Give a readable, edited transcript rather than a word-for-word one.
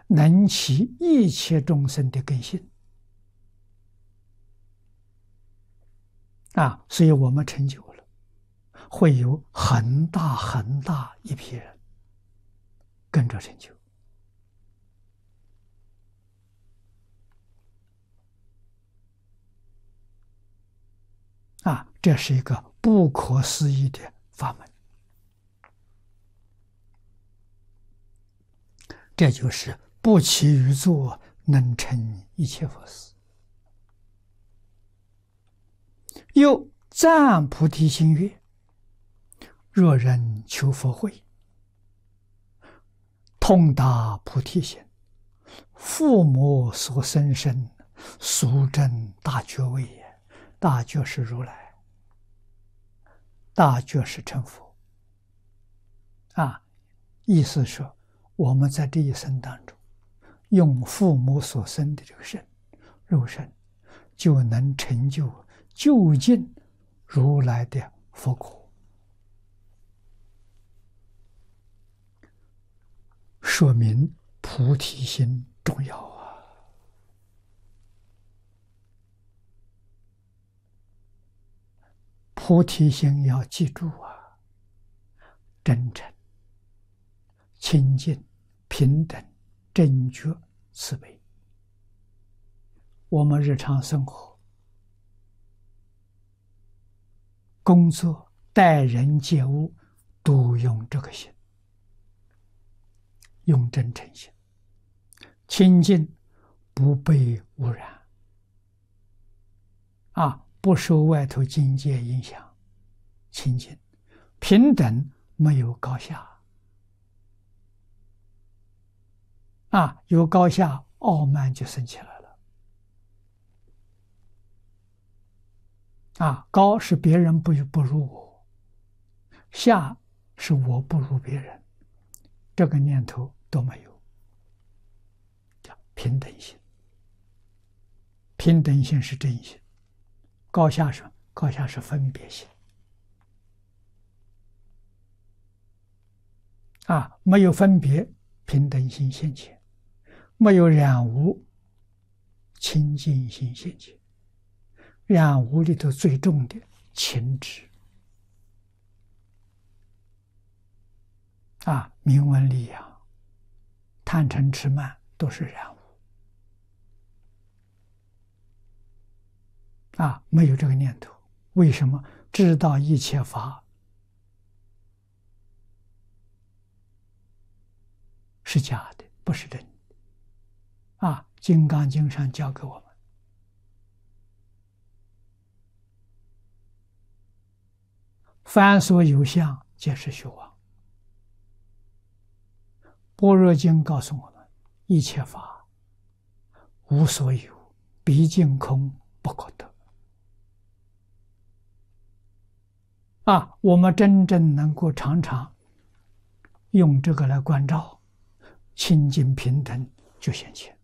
能起一切众生的根性所以我们成就了，会有很大很大一批人跟着成就这是一个不可思议的法门。这就是不起于作，能成一切佛事。又赞菩提心曰：若人求佛慧，通达菩提心，父母所生身，速证大觉位也。大觉是如来，大觉是成佛意思说我们在这一生当中用父母所生的这个身肉身，就能成就究竟如来的佛果，说明菩提心重要菩提心要记住真诚、清净、平等、正觉、慈悲。我们日常生活、工作、待人接物都用这个心，用真诚心，清净，不被污染不受外头境界影响，清净，平等，没有高下有高下，傲慢就生起来了高是别人不如我，下是我不如别人，这个念头都没有，叫平等心。平等心是真心，高下是分别心没有分别，平等心现前；没有染污，清净心现前。染污里头最重的情执名闻利养、贪嗔痴慢都是染污没有这个念头，为什么？知道一切法是假的，不是真的金刚经上教给我们，凡所有相，皆是虚妄。般若经告诉我们，一切法无所有，毕竟空，不可得我们真正能够常常用这个来关照，清净平等就现前